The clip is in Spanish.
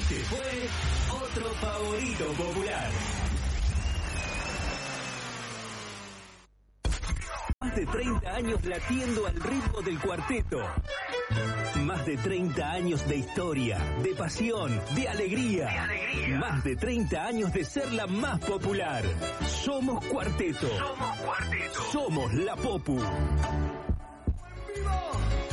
Este fue otro favorito popular. Más de 30 años latiendo al ritmo del cuarteto. Más de 30 años de historia, de pasión, de alegría. Más de 30 años de ser la más popular. Somos Cuarteto. Somos la Popu. ¡Viva!